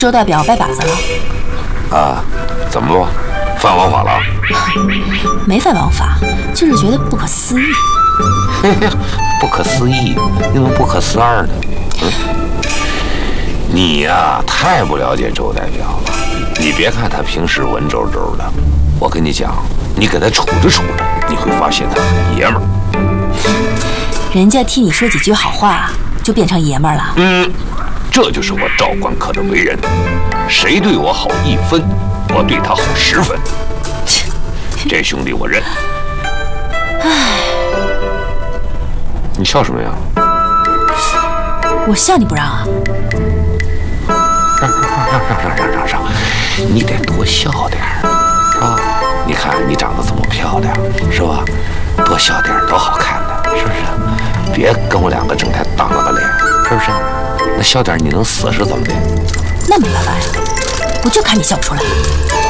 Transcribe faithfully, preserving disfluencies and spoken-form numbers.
周代表拜把子了。 啊？怎么了？犯王法了？ 没犯王法，就是觉得不可思议。 不可思议？你怎么不可思二呢？嗯，你呀，太不了解周代表了。你别看他平时文绉绉的，我跟你讲，你跟他处着处着，你会发现他很爷们儿。 人家替你说几句好话，就变成爷们儿了。 嗯，这就是我赵冠科的为人。谁对我好一分，我对他好十分。这兄弟我认。 唉， 你笑什么呀？ 我笑你不让啊？ 让让让让让让让让！你得多笑点儿啊！你看你长得这么漂亮，是吧？多笑点儿多好看呢，是不是？别跟我两个整天当了个脸，是不是？那笑点你能死是怎么的？ 那没办法呀，我就看你笑不出来。